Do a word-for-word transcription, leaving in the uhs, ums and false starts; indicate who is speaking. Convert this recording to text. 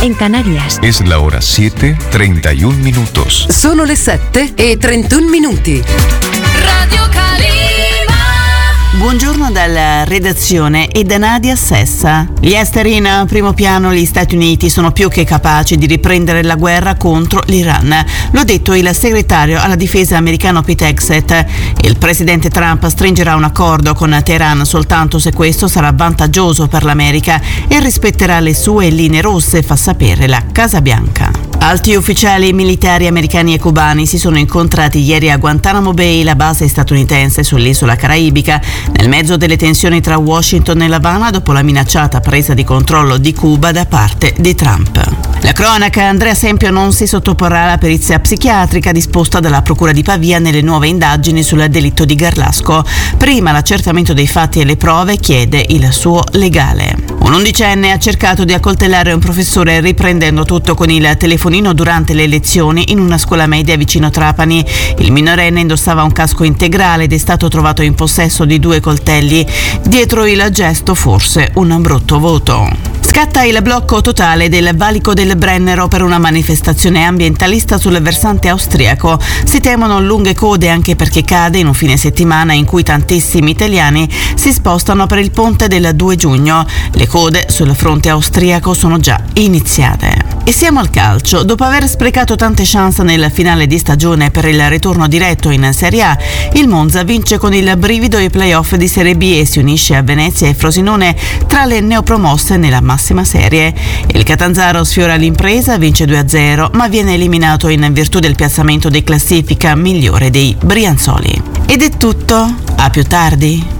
Speaker 1: en Canarias.
Speaker 2: Es la hora siete, treinta y un minutos.
Speaker 3: Sono le sette e trentuno minuti.
Speaker 4: Radio Calima.
Speaker 5: Buongiorno dalla redazione e da Nadia Sessa. Gli esteri in primo piano, gli Stati Uniti sono più che capaci di riprendere la guerra contro l'Iran. Lo ha detto il segretario alla difesa americano Pete Hegseth. Il presidente Trump stringerà un accordo con Teheran soltanto se questo sarà vantaggioso per l'America e rispetterà le sue linee rosse, fa sapere la Casa Bianca. Alti ufficiali militari americani e cubani si sono incontrati ieri a Guantanamo Bay, la base statunitense sull'isola caraibica, nel mezzo delle tensioni tra Washington e L'Avana dopo la minacciata presa di controllo di Cuba da parte di Trump. La cronaca: Andrea Sempio non si sottoporrà alla perizia psichiatrica disposta dalla Procura di Pavia nelle nuove indagini sul delitto di Garlasco. Prima l'accertamento dei fatti e le prove, chiede il suo legale. Un undicenne ha cercato di accoltellare un professore riprendendo tutto con il telefonino durante le lezioni in una scuola media vicino Trapani. Il minorenne indossava un casco integrale ed è stato trovato in possesso di due coltelli. Dietro il gesto forse un brutto voto. Scatta il blocco totale del valico del Brennero per una manifestazione ambientalista sul versante austriaco. Si temono lunghe code anche perché cade in un fine settimana in cui tantissimi italiani si spostano per il ponte del due giugno. Le code sul fronte austriaco sono già iniziate. E siamo al calcio. Dopo aver sprecato tante chance nel finale di stagione per il ritorno diretto in Serie A, il Monza vince con il brivido i playoff di Serie B e si unisce a Venezia e Frosinone tra le neopromosse nella massima serie. Il Catanzaro sfiora l'impresa, vince due a zero, ma viene eliminato in virtù del piazzamento di classifica migliore dei Brianzoli. Ed è tutto, a più tardi.